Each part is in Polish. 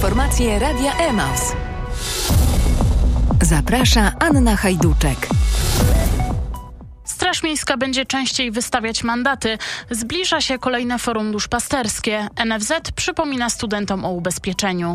informacje Radia Emaus. Zaprasza Anna Hajduczek. Straż Miejska będzie częściej wystawiać mandaty. Zbliża się kolejne forum duszpasterskie. NFZ przypomina studentom o ubezpieczeniu.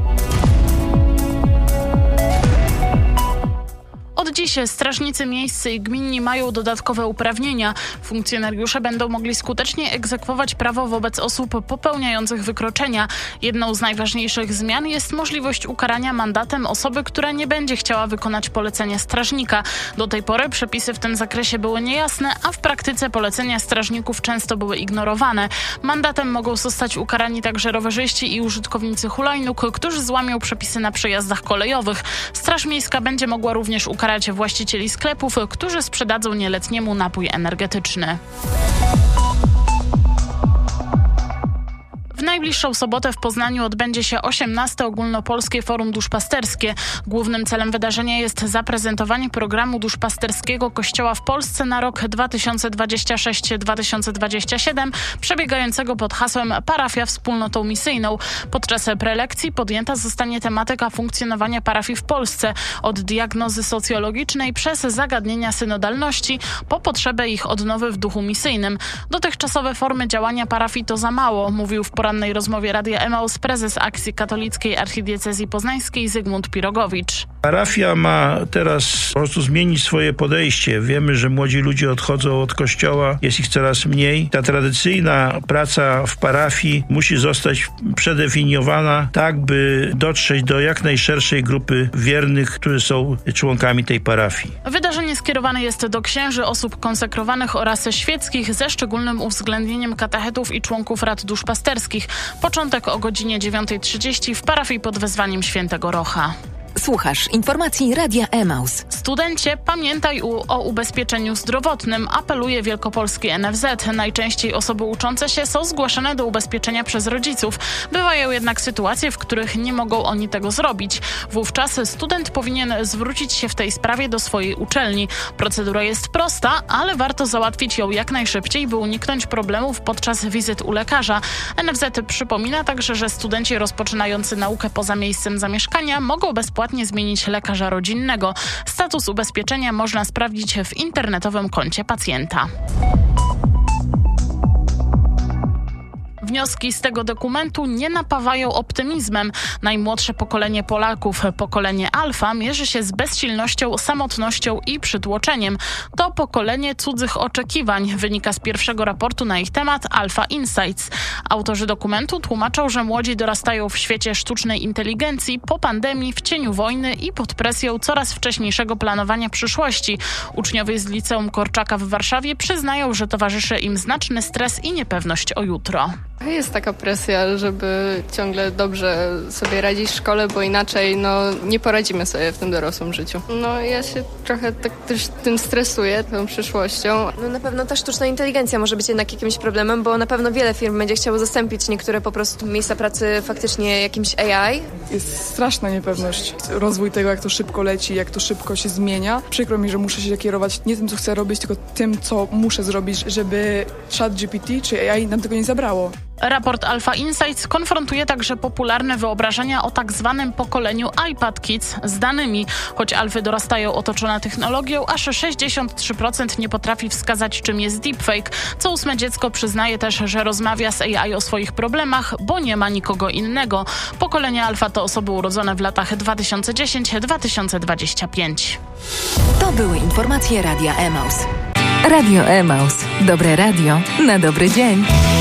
Od dziś strażnicy miejscy i gminni mają dodatkowe uprawnienia. Funkcjonariusze będą mogli skutecznie egzekwować prawo wobec osób popełniających wykroczenia. Jedną z najważniejszych zmian jest możliwość ukarania mandatem osoby, która nie będzie chciała wykonać polecenia strażnika. Do tej pory przepisy w tym zakresie były niejasne, a w praktyce polecenia strażników często były ignorowane. Mandatem mogą zostać ukarani także rowerzyści i użytkownicy hulajnóg, którzy złamią przepisy na przejazdach kolejowych. Straż Miejska będzie mogła również ukarać właścicieli sklepów, którzy sprzedadzą nieletniemu napój energetyczny. W najbliższą sobotę w Poznaniu odbędzie się 18. Ogólnopolskie Forum Duszpasterskie. Głównym celem wydarzenia jest zaprezentowanie programu duszpasterskiego Kościoła w Polsce na rok 2026-2027, przebiegającego pod hasłem Parafia wspólnotą misyjną. Podczas prelekcji podjęta zostanie tematyka funkcjonowania parafii w Polsce, od diagnozy socjologicznej przez zagadnienia synodalności, po potrzebę ich odnowy w duchu misyjnym. Dotychczasowe formy działania parafii to za mało, mówił w porannej rozmowie Radia Emaus prezes Akcji Katolickiej Archidiecezji Poznańskiej Zygmunt Pirogowicz. Parafia ma teraz po prostu zmienić swoje podejście. Wiemy, że młodzi ludzie odchodzą od kościoła, jest ich coraz mniej. Ta tradycyjna praca w parafii musi zostać przedefiniowana tak, by dotrzeć do jak najszerszej grupy wiernych, którzy są członkami tej parafii. Wydarzenie skierowane jest do księży, osób konsekrowanych oraz świeckich, ze szczególnym uwzględnieniem katechetów i członków rad duszpasterskich. Początek o godzinie 9:30 w parafii pod wezwaniem świętego Rocha. Słuchasz informacji Radia Emaus. Studencie, pamiętaj o ubezpieczeniu zdrowotnym, apeluje wielkopolski NFZ. Najczęściej osoby uczące się są zgłaszane do ubezpieczenia przez rodziców. Bywają jednak sytuacje, w których nie mogą oni tego zrobić. Wówczas student powinien zwrócić się w tej sprawie do swojej uczelni. Procedura jest prosta, ale warto załatwić ją jak najszybciej, by uniknąć problemów podczas wizyt u lekarza. NFZ przypomina także, że studenci rozpoczynający naukę poza miejscem zamieszkania mogą bezpłatnie zmienić lekarza rodzinnego. Status ubezpieczenia można sprawdzić w internetowym koncie pacjenta. Wnioski z tego dokumentu nie napawają optymizmem. Najmłodsze pokolenie Polaków, pokolenie Alfa, mierzy się z bezsilnością, samotnością i przytłoczeniem. To pokolenie cudzych oczekiwań, wynika z pierwszego raportu na ich temat Alpha Insights. Autorzy dokumentu tłumaczą, że młodzi dorastają w świecie sztucznej inteligencji, po pandemii, w cieniu wojny i pod presją coraz wcześniejszego planowania przyszłości. Uczniowie z Liceum Korczaka w Warszawie przyznają, że towarzyszy im znaczny stres i niepewność o jutro. Jest taka presja, żeby ciągle dobrze sobie radzić w szkole, bo inaczej nie poradzimy sobie w tym dorosłym życiu. Ja się trochę tak też tym stresuję, tą przyszłością. Na pewno ta sztuczna inteligencja może być jednak jakimś problemem, bo na pewno wiele firm będzie chciało zastąpić niektóre po prostu miejsca pracy faktycznie jakimś AI. Jest straszna niepewność. Rozwój tego, jak to szybko leci, jak to szybko się zmienia. Przykro mi, że muszę się kierować nie tym, co chcę robić, tylko tym, co muszę zrobić, żeby ChatGPT czy AI nam tego nie zabrało. Raport Alpha Insights konfrontuje także popularne wyobrażenia o tak zwanym pokoleniu iPad Kids z danymi. Choć alfy dorastają otoczone technologią, aż 63% nie potrafi wskazać, czym jest deepfake. Co 8 dziecko przyznaje też, że rozmawia z AI o swoich problemach, bo nie ma nikogo innego. Pokolenie alfa to osoby urodzone w latach 2010-2025. To były informacje Radia Emaus. Radio Emaus. Dobre radio na dobry dzień.